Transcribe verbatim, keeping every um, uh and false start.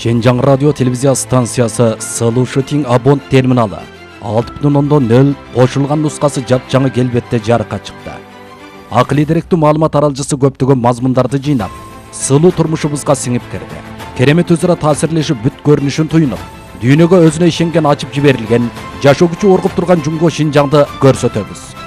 Шенжаң радио телевизия станциясы Сылуу Шытиң абонт терминалы алты бүтүн ондон нөл кошулган нускасы жапжаңы келбетте жарыкка чыкты. Акылий деректүү маалымат аралжысы көптөгөн мазмундарды жыйнап, сылуу турмушубузга сиңип кирди. Керемет өзара таасирлешип бүт көрүнүшүн туюнуп, дүйнөгө өзүнө ишенген ачып жиберилген, жашоо күчү оргуп турган Жумго Шинжаңды көрсөтөбүз.